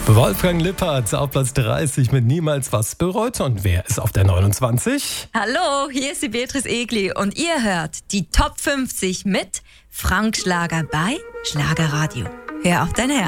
Wolfgang Lippert auf Platz 30 mit Niemals was bereut. Und wer ist auf der 29? Hallo, hier ist die Beatrice Egli und ihr hört die Top 50 mit Frank Schlager bei Schlagerradio. Hör auf dein Herz.